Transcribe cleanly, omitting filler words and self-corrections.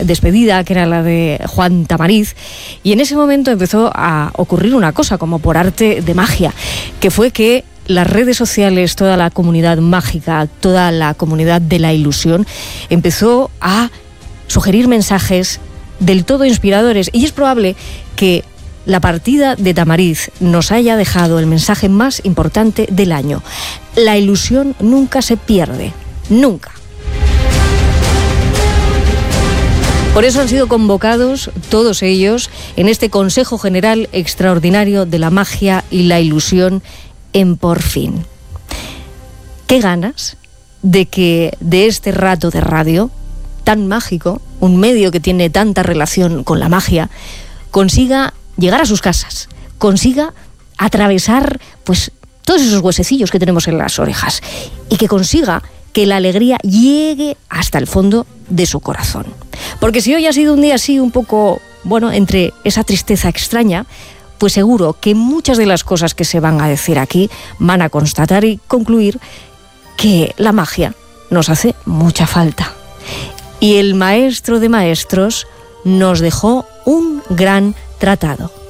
despedida, que era la de Juan Tamariz, y en ese momento empezó a ocurrir una cosa, como por arte de magia, que fue que las redes sociales, toda la comunidad mágica, toda la comunidad de la ilusión, empezó a sugerir mensajes del todo inspiradores, y es probable que la partida de Tamariz nos haya dejado el mensaje más importante del año. La ilusión nunca se pierde, nunca. Por eso han sido convocados todos ellos en este Consejo General Extraordinario de la Magia y la Ilusión en Por Fin. Qué ganas de que de este rato de radio tan mágico, un medio que tiene tanta relación con la magia, consiga llegar a sus casas, consiga atravesar pues todos esos huesecillos que tenemos en las orejas, y que consiga que la alegría llegue hasta el fondo de su corazón. Porque si hoy ha sido un día así un poco, bueno, entre esa tristeza extraña, pues seguro que muchas de las cosas que se van a decir aquí van a constatar y concluir que la magia nos hace mucha falta. Y el maestro de maestros nos dejó un gran tratado.